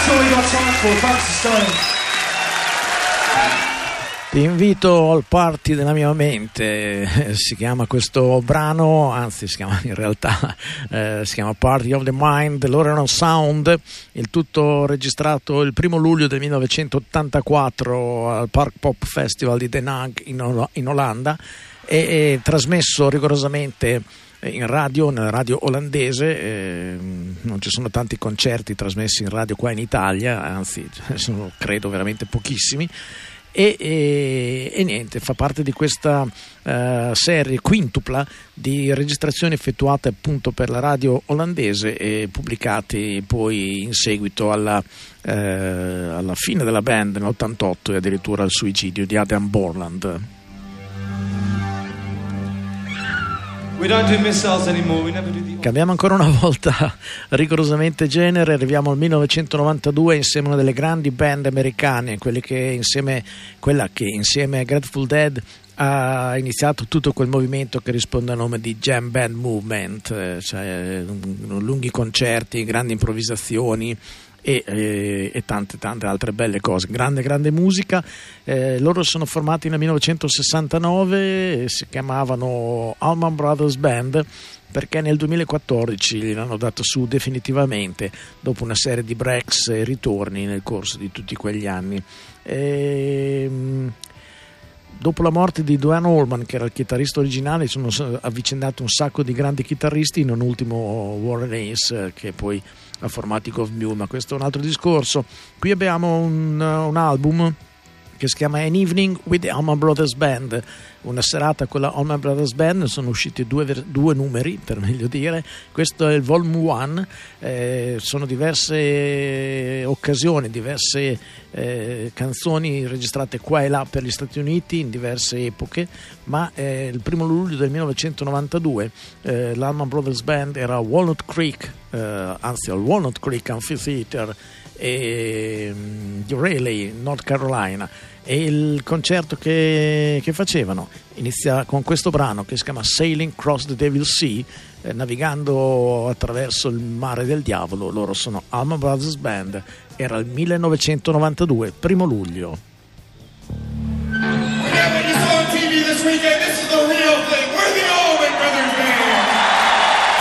all we got time for. Thanks for staying. Ti invito al party della mia mente, si chiama questo brano, anzi si chiama in realtà si chiama Party of the Mind, loro erano Sound, il tutto registrato il 1 luglio del 1984 al Park Pop Festival di Den Haag in Olanda e trasmesso rigorosamente in radio, nella radio olandese. Non ci sono tanti concerti trasmessi in radio qua in Italia, anzi sono credo veramente pochissimi. E niente, fa parte di questa serie quintupla di registrazioni effettuate appunto per la radio olandese e pubblicati poi in seguito alla fine della band nell'88 e addirittura al suicidio di Adam Borland. Cambiamo ancora una volta rigorosamente genere, arriviamo al 1992 insieme a una delle grandi band americane, quella che insieme a Grateful Dead ha iniziato tutto quel movimento che risponde al nome di Jam Band Movement, cioè lunghi concerti, grandi improvvisazioni e tante altre belle cose, grande musica. Loro sono formati nel 1969, si chiamavano Allman Brothers Band perché nel 2014 l'hanno dato su definitivamente dopo una serie di breaks e ritorni nel corso di tutti quegli anni. Dopo la morte di Duane Allman, che era il chitarrista originale, sono avvicendati un sacco di grandi chitarristi, non ultimo Warren Hayes, che poi ha formato i Gov Mule, ma questo è un altro discorso. Qui abbiamo un album che si chiama An Evening with the Allman Brothers Band, una serata con la Allman Brothers Band. Sono usciti due numeri, per meglio dire. Questo è il volume 1, sono diverse occasioni, diverse canzoni registrate qua e là per gli Stati Uniti in diverse epoche, ma il 1 luglio del 1992 l'Allman Brothers Band era a Walnut Creek, anzi al Walnut Creek Amphitheater di Raleigh, North Carolina, e il concerto che facevano inizia con questo brano che si chiama Sailing Across the Devil's Sea, navigando attraverso il mare del diavolo. Loro sono Allman Brothers Band, era il 1992, 1 luglio.